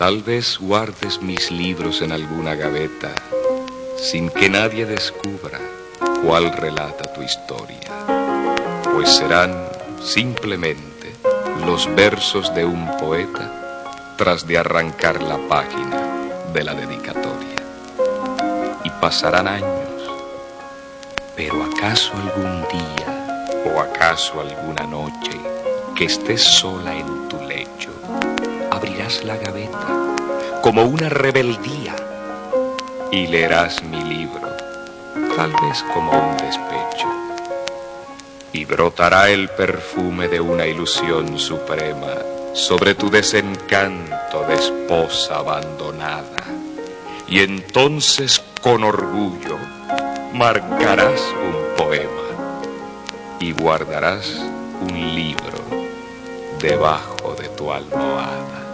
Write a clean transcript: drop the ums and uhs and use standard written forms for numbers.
Tal vez guardes mis libros en alguna gaveta, sin que nadie descubra cuál relata tu historia, pues serán simplemente los versos de un poeta tras de arrancar la página de la dedicatoria. Y pasarán años, pero ¿acaso algún día, o acaso alguna noche, que estés sola en tu lecho, abrirás la gaveta como una rebeldía y leerás mi libro, tal vez como un despecho, y brotará el perfume de una ilusión suprema sobre tu desencanto de esposa abandonada, y entonces con orgullo marcarás un poema y guardarás un libro debajo de tu almohada.